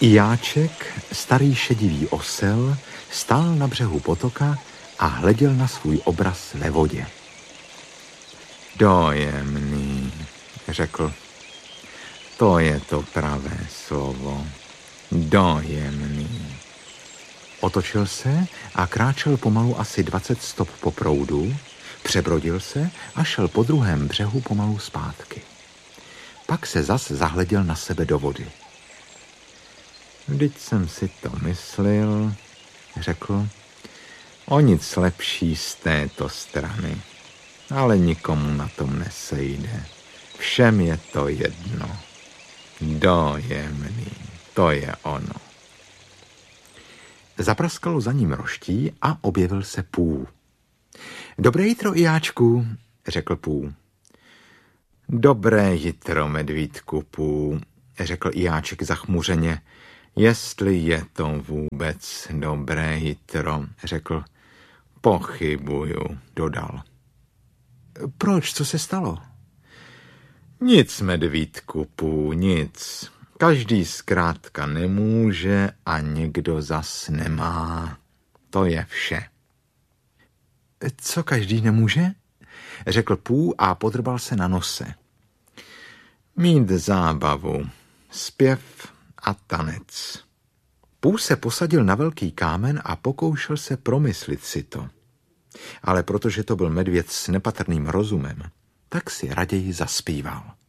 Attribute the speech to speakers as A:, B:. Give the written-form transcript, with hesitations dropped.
A: Jáček, starý šedivý osel, stál na břehu potoka a hleděl na svůj obraz ve vodě. Dojemný, řekl. To je to pravé slovo. Dojemný. Otočil se a kráčel pomalu asi 20 stop po proudu, přebrodil se a šel po druhém břehu pomalu zpátky. Pak se zas zahleděl na sebe do vody. Vždyť jsem si to myslel, řekl. O nic lepší z této strany, ale nikomu na tom nesejde. Všem je to jedno. Dojemný, to je ono. Zapraskalo za ním roští a objevil se Pů. Dobré jitro, Jáčku, řekl Pů. Dobré jitro, medvídku Pů, řekl Jáček zachmuřeně. Jestli je to vůbec dobré jitro, řekl. Pochybuju, dodal. Proč, co se stalo? Nic, medvídku Pů, nic. Každý zkrátka nemůže a někdo zas nemá. To je vše. Co každý nemůže? Řekl Pů a podrbal se na nose. Mít zábavu, zpěv a tanec. Pů se posadil na velký kámen a pokoušel se promyslit si to. Ale protože to byl medvěd s nepatrným rozumem, tak si raději zaspíval.